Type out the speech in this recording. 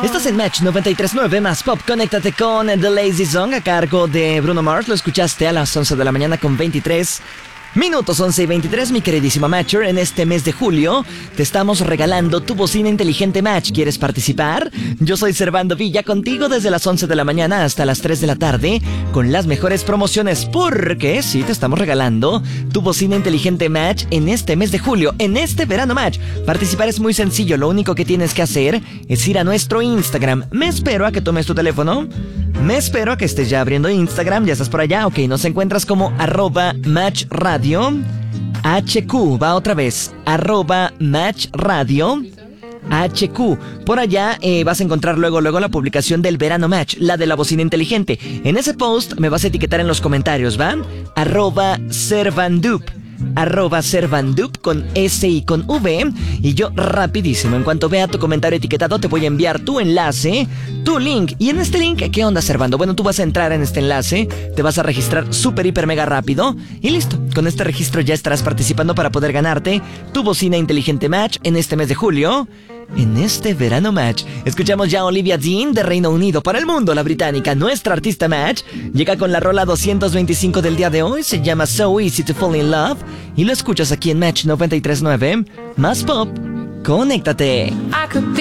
Estás en Match 93.9 más Pop. Conéctate con The Lazy Song a cargo de Bruno Mars. Lo escuchaste a las 11 de la mañana con 23 minutos, 11 y 23, mi queridísima Matcher. En este mes de julio te estamos regalando tu bocina inteligente Match. ¿Quieres participar? Yo soy Servando Villa, contigo desde las 11 de la mañana hasta las 3 de la tarde con las mejores promociones, porque sí, te estamos regalando tu bocina inteligente Match en este mes de julio, en este verano Match. Participar es muy sencillo, lo único que tienes que hacer es ir a nuestro Instagram. Me espero a que tomes tu teléfono, me espero a que estés ya abriendo Instagram. Ya estás por allá, ok, nos encuentras como @MatchRadio HQ, va otra vez, @MatchRadio HQ. Por allá vas a encontrar luego la publicación del verano Match, la de la bocina inteligente. En ese post me vas a etiquetar en los comentarios, ¿va? @Servandup con S y con V. Y yo rapidísimo, en cuanto vea tu comentario etiquetado, te voy a enviar tu enlace, tu link. Y en este link, ¿qué onda, Servando? Bueno, tú vas a entrar en este enlace, te vas a registrar súper, hiper, mega rápido y listo. Con este registro ya estarás participando para poder ganarte tu bocina inteligente Match en este mes de julio, en este verano Match. Escuchamos ya a Olivia Dean de Reino Unido para el mundo, la británica, nuestra artista Match. Llega con la rola 225 del día de hoy, se llama So Easy to Fall in Love y lo escuchas aquí en Match 93.9 más Pop. Conéctate.